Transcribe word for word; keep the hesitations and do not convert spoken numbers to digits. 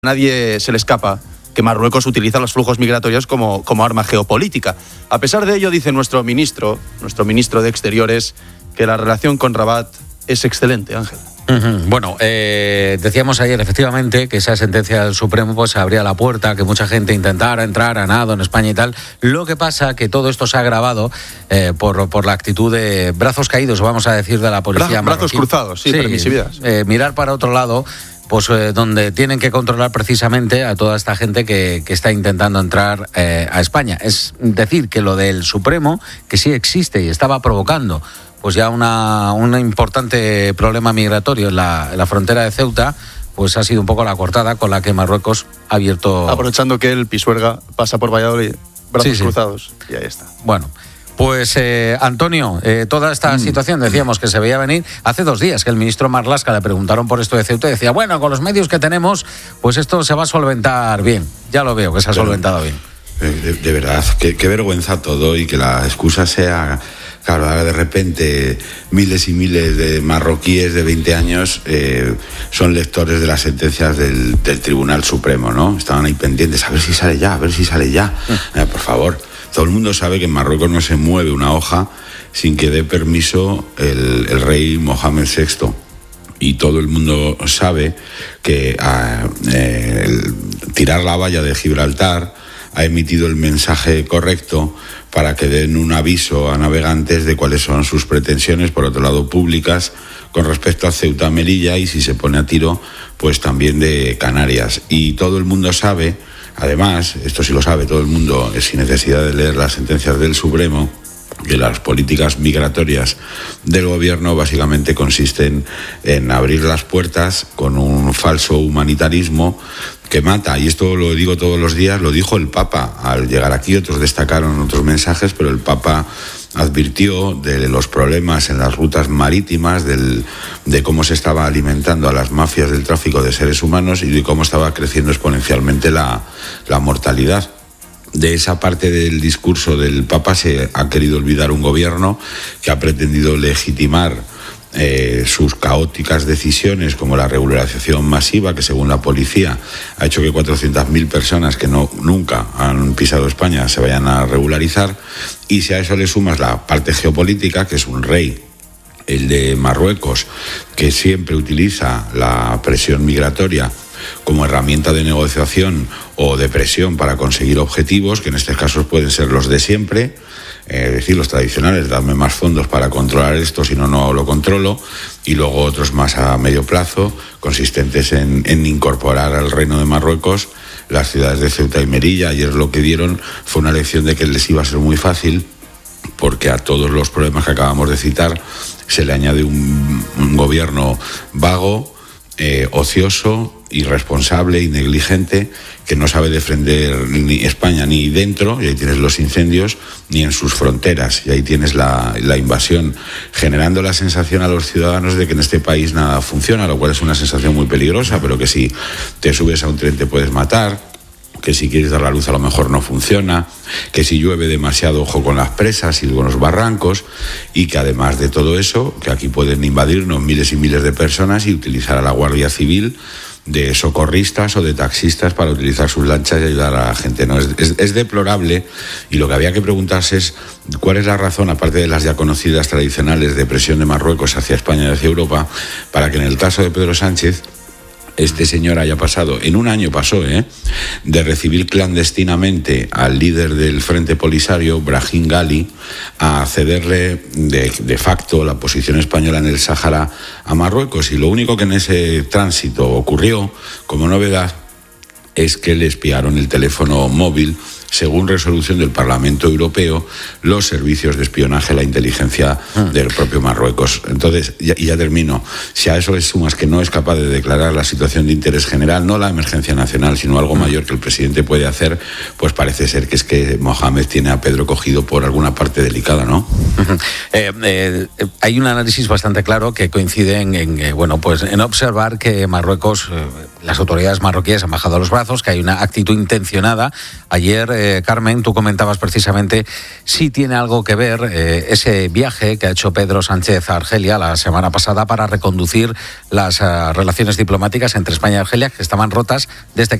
nadie se le escapa que Marruecos utiliza los flujos migratorios como, como arma geopolítica. A pesar de ello, dice nuestro ministro, nuestro ministro de Exteriores, que la relación con Rabat es excelente, Ángel. Uh-huh. Bueno, eh, decíamos ayer efectivamente que esa sentencia del Supremo pues abría la puerta, que mucha gente intentara entrar a nado en España y tal. Lo que pasa que todo esto se ha agravado eh, por, por la actitud de brazos caídos, vamos a decir, de la policía Bra- marroquí. Brazos cruzados, sí, sí permisividad. Eh, mirar para otro lado, pues eh, donde tienen que controlar precisamente a toda esta gente que, que está intentando entrar eh, a España. Es decir, que lo del Supremo, que sí existe y estaba provocando pues ya una, un importante problema migratorio en la, en la frontera de Ceuta, pues ha sido un poco la cortada con la que Marruecos ha abierto... Aprovechando que el Pisuerga pasa por Valladolid, brazos sí, sí. cruzados, y ahí está. Bueno, pues eh, Antonio, eh, toda esta mm. situación decíamos que se veía venir. Hace dos días que el ministro Marlaska le preguntaron por esto de Ceuta y decía, bueno, con los medios que tenemos, pues esto se va a solventar bien. Ya lo veo, que se ha Pero, solventado bien. De, de verdad, qué, qué vergüenza todo, y que la excusa sea... Claro, ahora de repente miles y miles de marroquíes de veinte años eh, son lectores de las sentencias del, del Tribunal Supremo, ¿no? Estaban ahí pendientes, a ver si sale ya, a ver si sale ya. Eh, por favor, todo el mundo sabe que en Marruecos no se mueve una hoja sin que dé permiso el, el rey Mohamed sexto. Y todo el mundo sabe que a, eh, el, tirar la valla de Gibraltar ha emitido el mensaje correcto para que den un aviso a navegantes de cuáles son sus pretensiones, por otro lado públicas, con respecto a Ceuta, Melilla y, si se pone a tiro, pues también de Canarias. Y todo el mundo sabe, además, esto sí lo sabe todo el mundo, sin necesidad de leer las sentencias del Supremo, que las políticas migratorias del gobierno básicamente consisten en abrir las puertas con un falso humanitarismo que mata, y esto lo digo todos los días, lo dijo el Papa al llegar aquí, otros destacaron otros mensajes, pero el Papa advirtió de los problemas en las rutas marítimas, del, de cómo se estaba alimentando a las mafias del tráfico de seres humanos y de cómo estaba creciendo exponencialmente la, la mortalidad. De esa parte del discurso del Papa se ha querido olvidar un gobierno que ha pretendido legitimar eh, sus caóticas decisiones, como la regularización masiva, que según la policía ha hecho que cuatrocientas mil personas que no, nunca han pisado España se vayan a regularizar. Y si a eso le sumas la parte geopolítica, que es un rey, el de Marruecos, que siempre utiliza la presión migratoria como herramienta de negociación o de presión para conseguir objetivos, que en estos casos pueden ser los de siempre, eh, es decir, los tradicionales, dame más fondos para controlar esto, si no, no lo controlo, y luego otros más a medio plazo, consistentes en, en incorporar al Reino de Marruecos las ciudades de Ceuta y Melilla. Ayer lo que dieron fue una lección de que les iba a ser muy fácil, porque a todos los problemas que acabamos de citar se le añade un, un gobierno vago, eh, ocioso, irresponsable y negligente, que no sabe defender ni España ni dentro, y ahí tienes los incendios, ni en sus fronteras, y ahí tienes la, la invasión, generando la sensación a los ciudadanos de que en este país nada funciona, lo cual es una sensación muy peligrosa, pero que si te subes a un tren te puedes matar, que si quieres dar la luz a lo mejor no funciona, que si llueve demasiado, ojo con las presas y con los barrancos, y que además de todo eso, que aquí pueden invadirnos miles y miles de personas y utilizar a la Guardia Civil de socorristas o de taxistas para utilizar sus lanchas y ayudar a la gente. No, es, es, es deplorable, y lo que había que preguntarse es cuál es la razón, aparte de las ya conocidas tradicionales de presión de Marruecos hacia España y hacia Europa, para que en el caso de Pedro Sánchez este señor haya pasado, en un año pasó, ¿eh? de recibir clandestinamente al líder del Frente Polisario, Brahim Ghali, a cederle de, de facto la posición española en el Sáhara a Marruecos. Y lo único que en ese tránsito ocurrió como novedad es que le espiaron el teléfono móvil, según resolución del Parlamento Europeo, los servicios de espionaje, la inteligencia del propio Marruecos. Entonces, ya, y ya termino, si a eso le sumas que no es capaz de declarar la situación de interés general, no la emergencia nacional, sino algo mayor que el presidente puede hacer, pues parece ser que es que Mohamed tiene a Pedro cogido por alguna parte delicada, ¿no? eh, eh, hay un análisis bastante claro que coincide en, en, eh, bueno, pues en observar que Marruecos... Eh, las autoridades marroquíes han bajado los brazos, que hay una actitud intencionada. Ayer, eh, Carmen, tú comentabas precisamente si tiene algo que ver eh, ese viaje que ha hecho Pedro Sánchez a Argelia la semana pasada para reconducir las uh, relaciones diplomáticas entre España y Argelia, que estaban rotas desde que